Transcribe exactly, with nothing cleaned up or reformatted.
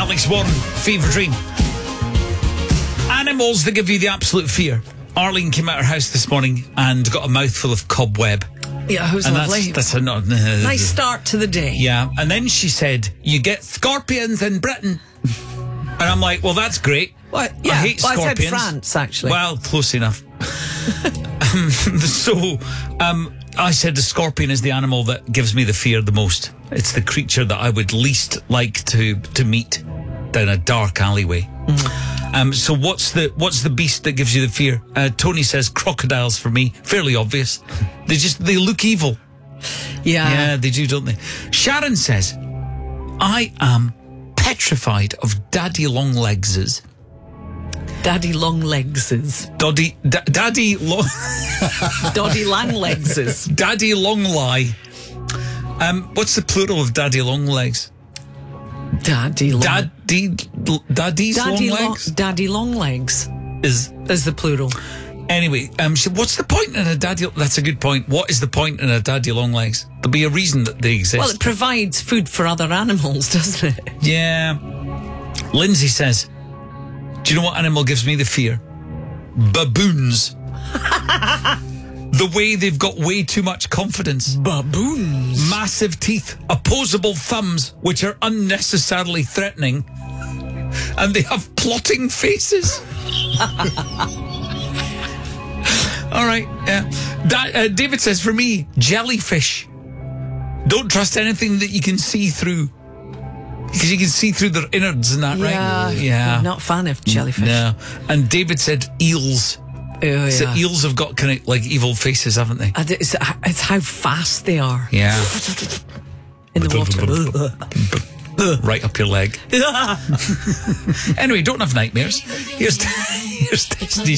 Alex Warren, Fever Dream. Animals that give you the absolute fear. Arlene came out of her house this morning and got a mouthful of cobweb. Yeah, it was and lovely. That's, that's a not, uh, nice start to the day. Yeah, and then she said, you get scorpions in Britain. And I'm like, well, that's great. What? Yeah, I hate well, scorpions. I said France, actually. Well, close enough. um, so, um, I said the scorpion is the animal that gives me the fear the most. It's the creature that I would least like to to meet down a dark alleyway. Mm. Um, so what's the what's the beast that gives you the fear? Uh, Tony says crocodiles for me. Fairly obvious. They just they look evil. Yeah, yeah, they do, don't they? Sharon says, I am petrified of daddy long legses. Daddy long legses. Doddy, da, daddy long... Doddy long legses. Daddy long lie. Um, what's the plural of daddy long legs? Daddy long... Daddy... Daddy's daddy long lo- legs? Daddy long legs. Is... Is the plural. Anyway, um, so what's the point in a daddy... That's a good point. What is the point in a daddy long legs? There'll be a reason that they exist. Well, it provides food for other animals, doesn't it? Yeah. Lindsay says... Do you know what animal gives me the fear? Baboons. The way they've got way too much confidence. Baboons. Massive teeth, opposable thumbs, which are unnecessarily threatening. And they have plotting faces. All right, yeah. Da- uh, David says, for me, jellyfish. Don't trust anything that you can see through. Because you can see through their innards and that, yeah, right? Yeah. I'm not a fan of jellyfish. No. And David said eels. Oh, yeah. So eels have got kind of like evil faces, haven't they? And it's, it's how fast they are. Yeah. In the water. Right up your leg. Anyway, don't have nightmares. Here's, here's Destiny's